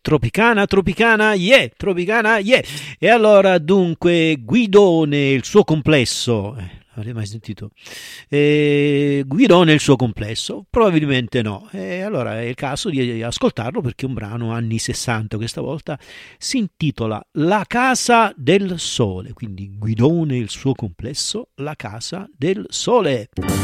Tropicana, yeah, Tropicana, yeah. E allora, dunque, Guidone, il suo complesso, avrei mai sentito? Guidone, il suo complesso? Probabilmente no. E allora è il caso di ascoltarlo perché è un brano anni 60, questa volta si intitola La Casa del Sole, quindi Guidone, il suo complesso, La Casa del Sole.